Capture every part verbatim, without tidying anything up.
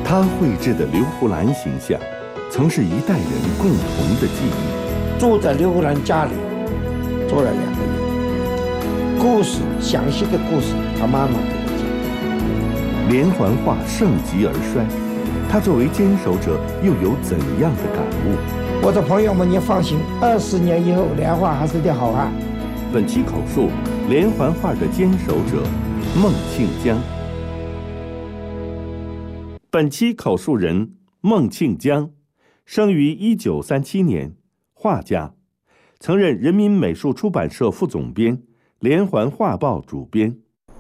他绘制的刘胡兰形象，曾是一代人共同的记忆。 住在刘胡兰家里，住了两个月。故事详细的故事，他妈妈给我讲。 连环画盛极而衰，他作为坚守者又有怎样的感悟？ 我的朋友们，你放心，二十年以后，连环还是得好汉。 本期口述连环画的坚守者孟庆江。本期口述人孟庆江，生于一九三七年，画家，曾任人民美术出版社副总编、连环画报主编。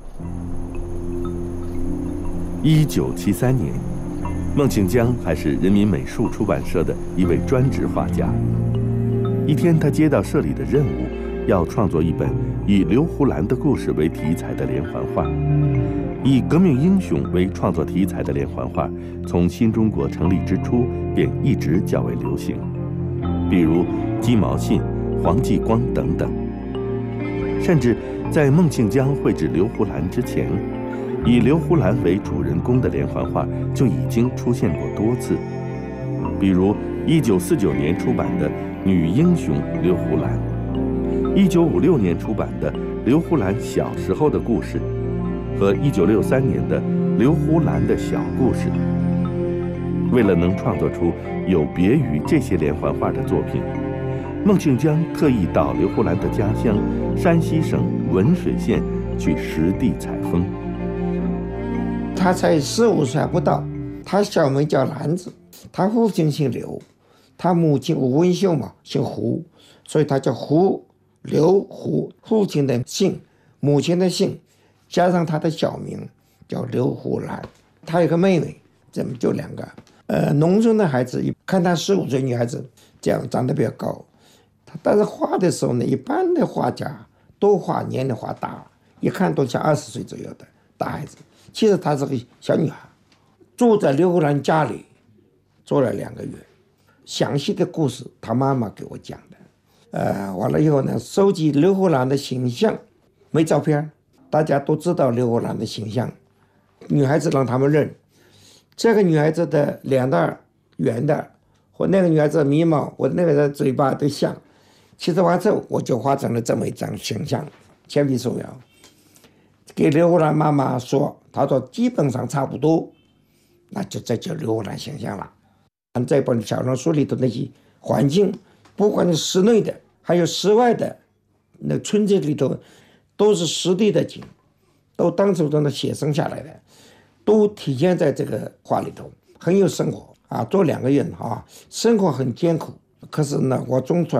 一九七三年，孟庆江还是人民美术出版社的一位专职画家。一天，他接到社里的任务，要创作一本以刘胡兰的故事为题材的连环画。以革命英雄为创作题材的连环画，从新中国成立之初便一直较为流行，比如鸡毛信、黄继光等等。甚至在孟庆江绘制刘胡兰之前，以刘胡兰为主人公的连环画就已经出现过多次，比如一九四九年出版的《女英雄刘胡兰》，一九五六年出版的《刘胡兰小时候的故事》，和一九六三年的《刘胡兰的小故事》。为了能创作出有别于这些连环画的作品，孟庆江特意到刘胡兰的家乡山西省文水县去实地采风。 他才十五岁还不到，他小名叫兰子，他父亲姓刘，他母亲吴文秀嘛姓胡，所以他叫胡刘胡，父亲的姓，母亲的姓，加上他的小名叫刘胡兰。他有个妹妹，这么就两个。呃，农村的孩子看他十五岁女孩子这样长得比较高，但是画的时候呢，一般的画家都画年龄画大，一看都像二十岁左右的大孩子。其实她是个小女孩，住在刘胡兰家里住了两个月。详细的故事她妈妈给我讲的。呃，完了以后呢，收集刘胡兰的形象，没照片，大家都知道刘胡兰的形象。女孩子让他们认，这个女孩子的脸蛋圆的，或那个女孩子的眉毛，或那个人嘴巴都像。其实完之后，我就画成了这么一张形象，铅笔素描。给刘胡兰妈妈说，她说基本上差不多，那就这就刘胡兰形象了。按这本小说书里头那些环境，不管是室内的，还有室外的，那村子里头都是实地的景，都当初都能写生下来的，都体现在这个画里头，很有生活啊。做两个月啊，生活很艰苦，可是呢，我总算